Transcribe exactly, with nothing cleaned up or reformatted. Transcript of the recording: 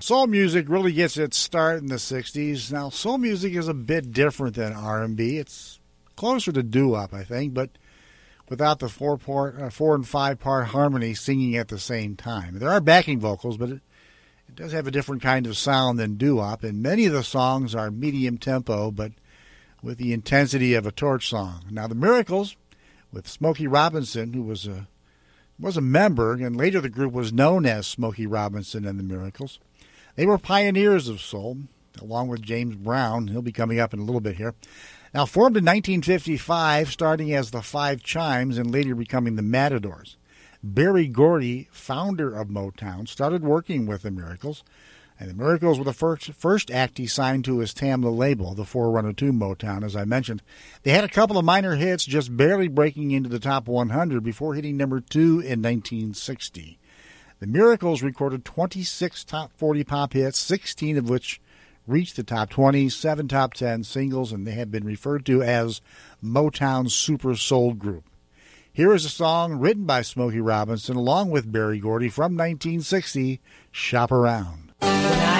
Soul music really gets its start in the sixties. Now, soul music is a bit different than R and B. It's closer to doo-wop, I think, but without the four, part, uh, four and five-part harmony singing at the same time. There are backing vocals, but it, it does have a different kind of sound than doo-wop, and many of the songs are medium tempo, but with the intensity of a torch song. Now, the Miracles, with Smokey Robinson, who was a was a member, and later the group was known as Smokey Robinson and the Miracles. They were pioneers of soul, along with James Brown. He'll be coming up in a little bit here. Now, formed in nineteen fifty-five, starting as the Five Chimes and later becoming the Matadors. Berry Gordy, founder of Motown, started working with the Miracles, and the Miracles were the first, first act he signed to his Tamla label, the forerunner to Motown, as I mentioned. They had a couple of minor hits, just barely breaking into the top one hundred before hitting number two in nineteen sixty. The Miracles recorded twenty-six top forty pop hits, sixteen of which reached the top twenty, seven top ten singles, and they have been referred to as Motown's Super Soul Group. Here is a song written by Smokey Robinson along with Berry Gordy from nineteen sixty, Shop Around.